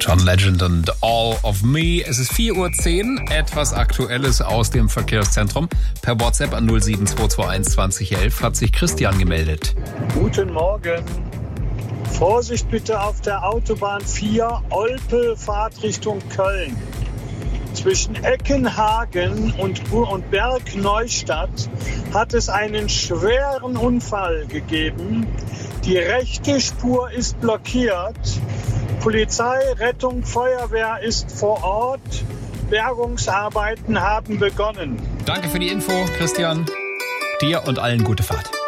John Legend und All of Me. Es ist 4:10 Uhr. Etwas Aktuelles aus dem Verkehrszentrum. Per WhatsApp an 07221 2011 hat sich Christian gemeldet. Guten Morgen. Vorsicht bitte auf der Autobahn 4, Olpe, Fahrtrichtung Köln. Zwischen Eckenhagen und Bergneustadt hat es einen schweren Unfall gegeben. Die rechte Spur ist blockiert. Polizei, Rettung, Feuerwehr ist vor Ort. Bergungsarbeiten haben begonnen. Danke für die Info, Christian. Dir und allen gute Fahrt.